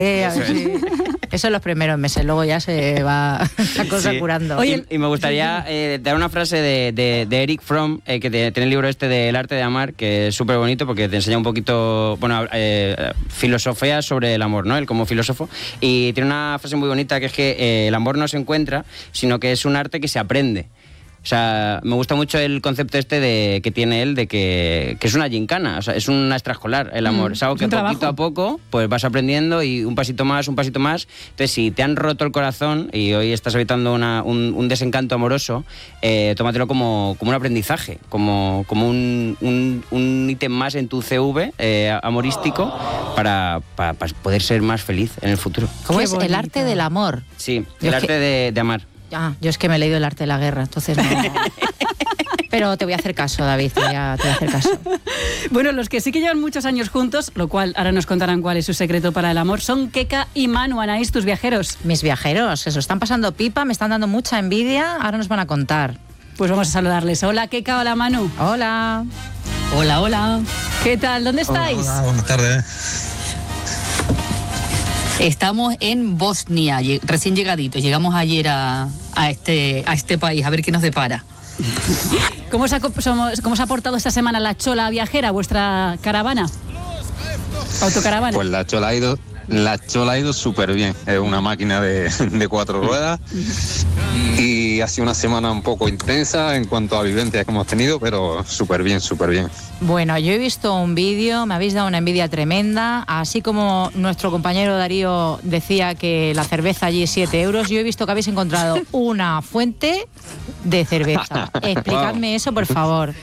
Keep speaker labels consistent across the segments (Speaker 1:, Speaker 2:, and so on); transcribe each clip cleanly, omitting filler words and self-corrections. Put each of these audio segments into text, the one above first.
Speaker 1: A ver si... Eso en los primeros meses, luego ya se va la cosa curando.
Speaker 2: Oye, y me gustaría dar una frase de Eric Fromm, que tiene el libro este del arte de amar, que es súper bonito porque te enseña un poquito, filosofía sobre el amor, ¿no? Él como filósofo. Y tiene una frase muy bonita que es que el amor no se encuentra, sino que es un arte que se aprende. O sea, me gusta mucho el concepto que tiene él de que es una gincana, o sea, es una extraescolar el amor. Es algo que poquito a poco pues vas aprendiendo y un pasito más. Entonces, si te han roto el corazón y hoy estás evitando un desencanto amoroso, tómatelo como un aprendizaje, como un ítem más en tu CV amorístico para poder ser más feliz en el futuro.
Speaker 1: ¿Cómo es el arte del amor?
Speaker 2: Sí, el arte de amar.
Speaker 1: Yo es que me he leído el arte de la guerra, entonces no... Pero te voy a hacer caso, David, te voy a hacer caso.
Speaker 3: Bueno, los que sí que llevan muchos años juntos, lo cual ahora nos contarán cuál es su secreto para el amor, son Keka y Manu. Anaís, tus viajeros.
Speaker 1: Mis viajeros, se lo están pasando pipa, me están dando mucha envidia, ahora nos van a contar.
Speaker 3: Pues vamos a saludarles. Hola, Keka, hola, Manu.
Speaker 1: Hola.
Speaker 4: Hola.
Speaker 3: ¿Qué tal? ¿Dónde estáis?
Speaker 5: Hola, buenas tardes.
Speaker 4: Estamos en Bosnia, recién llegaditos. Llegamos ayer a este país, a ver qué nos depara.
Speaker 3: ¿Cómo os ha portado esta semana la Chola Viajera, vuestra caravana? Autocaravana.
Speaker 5: Pues la Chola ha ido súper bien. Es una máquina de 4 ruedas y ha sido una semana un poco intensa en cuanto a vivencias que hemos tenido, pero súper bien.
Speaker 1: Bueno, yo he visto un vídeo, me habéis dado una envidia tremenda, así como nuestro compañero Darío decía que la cerveza allí es 7 euros, yo he visto que habéis encontrado una fuente de cerveza. Explicadme eso, por favor.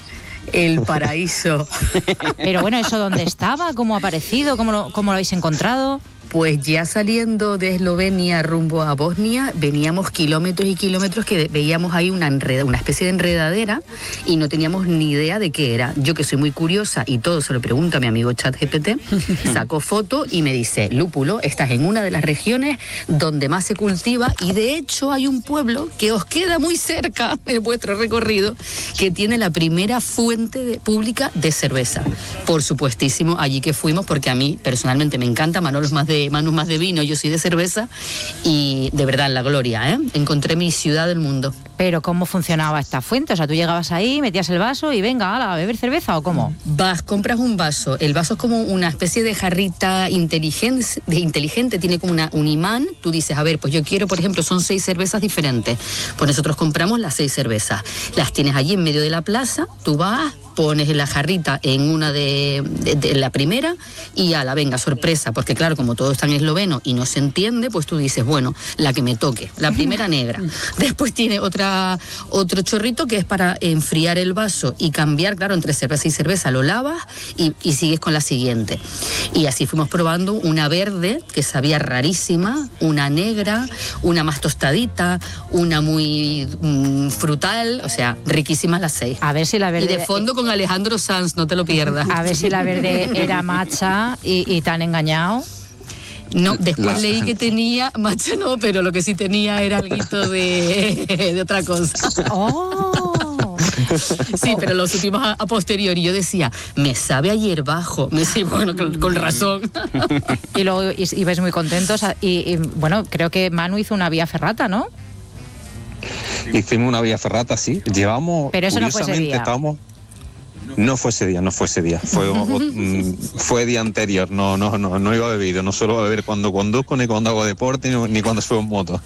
Speaker 4: El paraíso.
Speaker 1: Pero bueno, ¿eso dónde estaba? ¿Cómo ha aparecido? ¿Cómo lo habéis encontrado?
Speaker 4: Pues ya saliendo de Eslovenia rumbo a Bosnia, veníamos kilómetros y kilómetros que veíamos ahí una especie de enredadera y no teníamos ni idea de qué era. Yo, que soy muy curiosa y todo se lo pregunto a mi amigo ChatGPT, sacó foto y me dice: lúpulo, estás en una de las regiones donde más se cultiva y de hecho hay un pueblo que os queda muy cerca en vuestro recorrido que tiene la primera fuente pública de cerveza. Por supuestísimo, allí que fuimos, porque a mí personalmente me encanta. Manolo es más de vino, yo soy de cerveza y de verdad la gloria, ¿eh? Encontré mi ciudad del mundo.
Speaker 1: Pero ¿cómo funcionaba esta fuente? O sea, tú llegabas ahí, metías el vaso y venga, a beber cerveza, ¿o cómo?
Speaker 4: Compras un vaso, el vaso es como una especie de jarrita inteligente, tiene como un imán. Tú dices, a ver, pues yo quiero, por ejemplo, son 6 cervezas diferentes, pues nosotros compramos las 6 cervezas, las tienes allí en medio de la plaza, tú vas, pones la jarrita en una de la primera y venga, sorpresa, porque claro, como todo está en esloveno y no se entiende, pues tú dices, bueno, la que me toque, la primera negra. Después tiene otro chorrito que es para enfriar el vaso y cambiar, claro, entre cerveza y cerveza, lo lavas y sigues con la siguiente. Y así fuimos probando una verde, que sabía rarísima, una negra, una más tostadita, una muy frutal, o sea, riquísimas las 6.
Speaker 1: A ver si la verde...
Speaker 4: Y de fondo con Alejandro Sanz, no te lo pierdas.
Speaker 1: A ver si la verde era matcha y te han engañado.
Speaker 4: No, después leí que tenía, matcha no, pero lo que sí tenía era alguito de otra cosa.
Speaker 1: ¡Oh!
Speaker 4: Sí, pero lo supimos a posteriori. Yo decía, me sabe a hierbajo. Me decía, bueno, con razón.
Speaker 1: Y luego ibais muy contentos. Y bueno, creo que Manu hizo una vía ferrata, ¿no?
Speaker 5: Hicimos una vía ferrata, sí. Llevamos...
Speaker 1: Pero eso no fue ese día.
Speaker 5: No fue ese día. Fue día anterior. No iba bebido. No suelo beber cuando conduzco, ni cuando hago deporte, ni cuando subo en moto.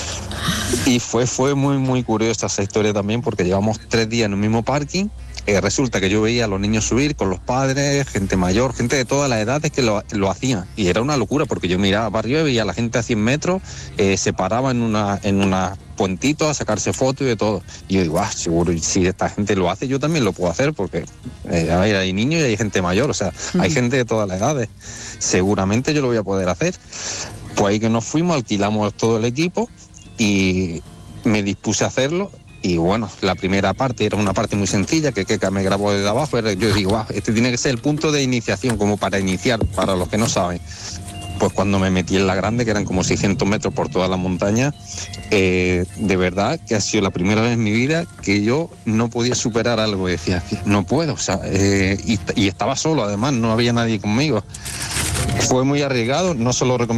Speaker 5: Y fue muy, muy curiosa esa historia también, porque llevamos 3 días en el mismo parking. Resulta que yo veía a los niños subir con los padres, gente mayor, gente de todas las edades que lo hacían. Y era una locura, porque yo miraba para arriba y veía a la gente a 100 metros, se paraba en una puentito a sacarse fotos y de todo. Y yo digo, seguro, si esta gente lo hace, yo también lo puedo hacer, porque hay niños y hay gente mayor, o sea, hay gente de todas las edades. Seguramente yo lo voy a poder hacer. Pues ahí que nos fuimos, alquilamos todo el equipo y me dispuse a hacerlo. Y bueno, la primera parte era una parte muy sencilla, que Keka me grabó desde abajo. Yo digo, este tiene que ser el punto de iniciación, como para iniciar, para los que no saben. Pues cuando me metí en la grande, que eran como 600 metros por toda la montaña, de verdad que ha sido la primera vez en mi vida que yo no podía superar algo. Decía, no puedo, o sea, y estaba solo, además, no había nadie conmigo. Fue muy arriesgado, no solo recomiendo